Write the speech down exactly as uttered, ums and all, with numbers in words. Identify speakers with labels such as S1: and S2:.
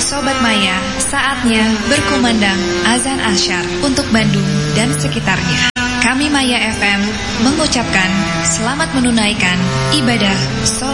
S1: Sobat Maya, saatnya berkumandang azan asyar untuk Bandung dan sekitarnya. Kami Maya F M mengucapkan selamat menunaikan ibadah sholat